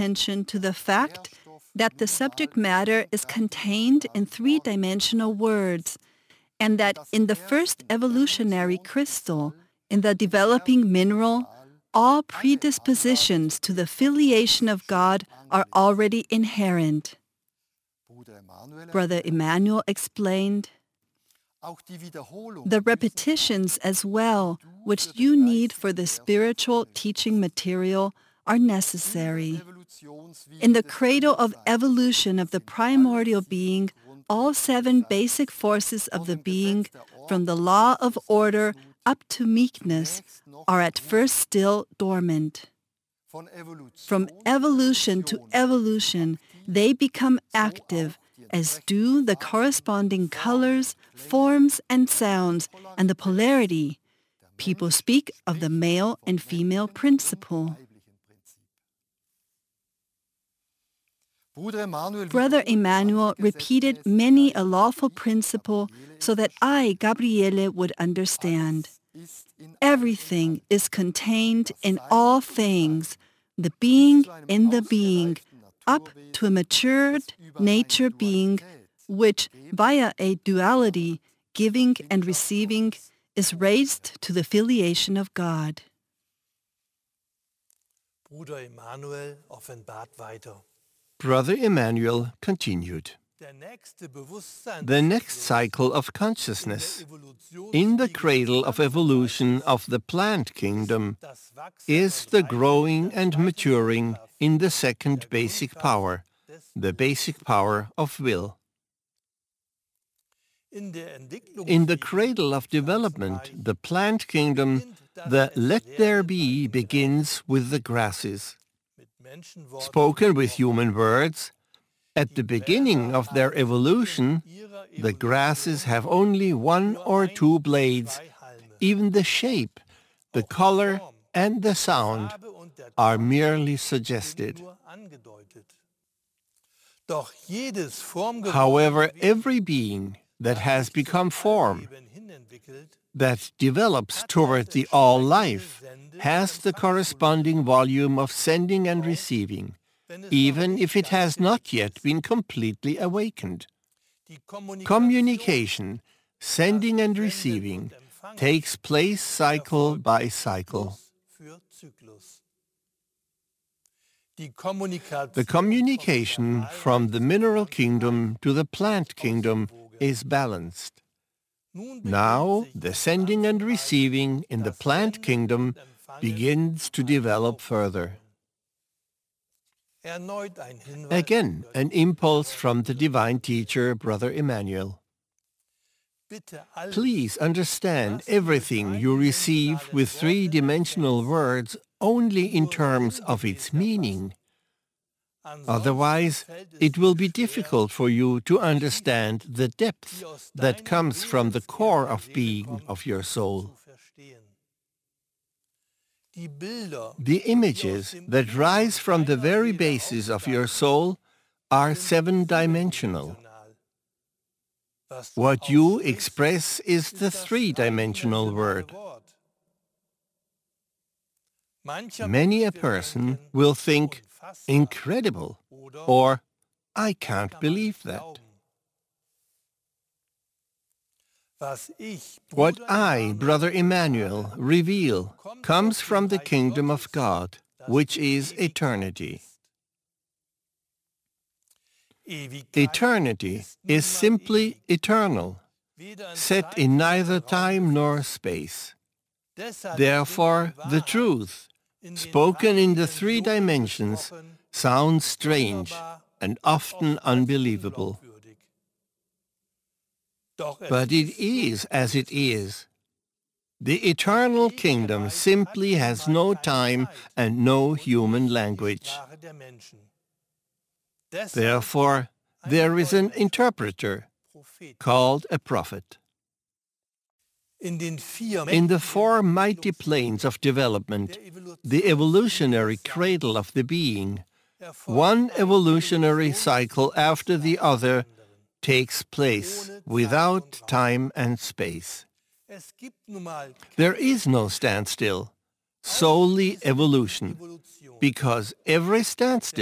attention to the fact that the subject matter is contained in three-dimensional words, and that in the first evolutionary crystal, in the developing mineral, all predispositions to the filiation of God are already inherent. Brother Emmanuel explained, the repetitions as well, which you need for the spiritual teaching material, are necessary. In the cradle of evolution of the primordial being, all 7 basic forces of the being, from the law of order up to meekness, are at first still dormant. From evolution to evolution, they become active, as do the corresponding colors, forms, and sounds, and the polarity. People speak of the male and female principle. Brother Emmanuel repeated many a lawful principle so that I, Gabriele, would understand. Everything is contained in all things, the being in the being, up to a matured nature being, which, via a duality, giving and receiving, is raised to the filiation of God. Brother Emmanuel continued. The next cycle of consciousness, in the cradle of evolution of the plant kingdom, is the growing and maturing in the second basic power, the basic power of will. In the cradle of development, the plant kingdom, the let there be begins with the grasses. Spoken with human words, at the beginning of their evolution, the grasses have only 1 or 2 blades. Even the shape, the color, and the sound are merely suggested. However, every being that has become form, that develops toward the all-life, has the corresponding volume of sending and receiving, even if it has not yet been completely awakened. Communication, sending and receiving, takes place cycle by cycle. The communication from the mineral kingdom to the plant kingdom is balanced. Now, the sending and receiving in the plant kingdom begins to develop further. Again, an impulse from the divine teacher, Brother Emmanuel. Please understand everything you receive with 3-dimensional words only in terms of its meaning. Otherwise, it will be difficult for you to understand the depth that comes from the core of being of your soul. The images that rise from the very basis of your soul are 7-dimensional. What you express is the 3-dimensional word. Many a person will think, incredible, or I can't believe that. What I, Brother Emmanuel, reveal comes from the kingdom of God, which is eternity. Eternity is simply eternal, set in neither time nor space. Therefore, the truth, spoken in the 3 dimensions, sounds strange and often unbelievable. But it is as it is. The eternal kingdom simply has no time and no human language. Therefore, there is an interpreter, called a prophet. In the 4 mighty planes of development, the evolutionary cradle of the being, one evolutionary cycle after the other takes place without time and space. There is no standstill, solely evolution, because every standstill